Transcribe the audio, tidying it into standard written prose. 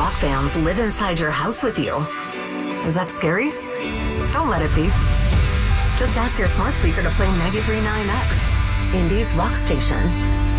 rock fans live inside your house with you. Is that scary? Don't let it be. Just ask your smart speaker to play 93.9X, Indy's rock station.